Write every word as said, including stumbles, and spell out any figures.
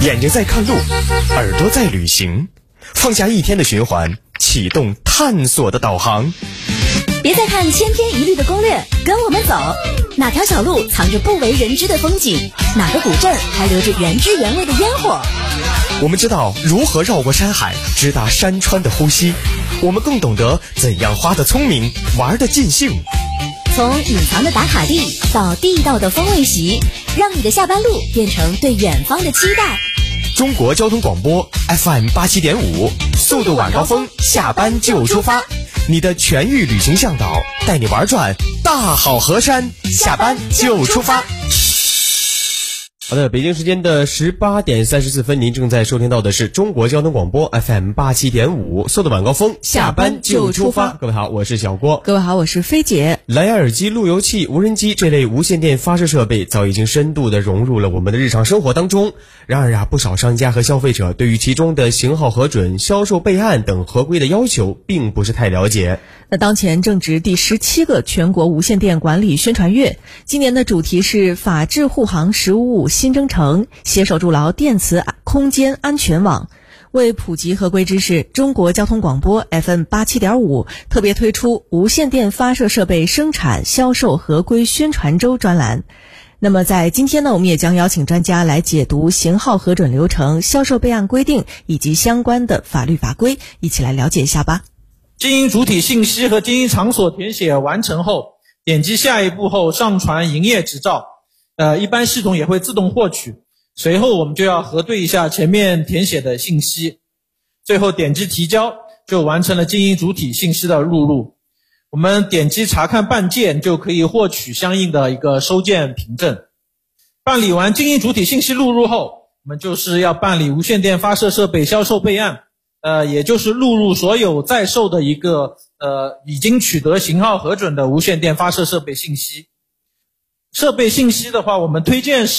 眼睛在看路，耳朵在旅行，放下一天的循环，启动探索的导航。 别再看千篇一律的攻略，跟我们走。哪条小路藏着不为人知的风景？哪个古镇还留着原汁原味的烟火？ 我们知道如何绕过山海，直达山川的呼吸。我们更懂得怎样花得聪明，玩得尽兴。 从隐藏的打卡地到地道的风味席，让你的下班路变成对远方的期待。 中国交通广播 F M 八七点五，速度晚高峰，下班就出发。你的全域旅行向导，带你玩转大好河山，下班就出发。 好的，北京时间的十八点三十四分，您正在收听到的是中国交通广播 F M 八七点五，速度晚高峰，下班就出发。各位好，我是小郭。 各位好，我是菲姐。 蓝牙耳机、路由器、无人机这类无线电发射设备早已经深度的融入了我们的日常生活当中。然而啊，不少商家和消费者对于其中的型号核准、销售备案等合规的要求并不是太了解。 那当前正值第十七个全国无线电管理宣传月，今年的主题是法治护航十五五新征程，携手筑牢电磁空间安全网。为普及合规知识，中国交通广播 F M 八七点五特别推出无线电发射设备生产销售合规宣传周专栏。那么在今天呢，我们也将邀请专家来解读型号核准流程、销售备案规定以及相关的法律法规，一起来了解一下吧。 经营主体信息和经营场所填写完成后，点击下一步后上传营业执照，呃，一般系统也会自动获取。随后我们就要核对一下前面填写的信息，最后点击提交，就完成了经营主体信息的录入。我们点击查看办件，就可以获取相应的一个收件凭证。办理完经营主体信息录入后，我们就是要办理无线电发射设备销售备案，呃，也就是录入所有在售的一个呃已经取得型号核准的无线电发射设备信息。设备信息的话，我们推荐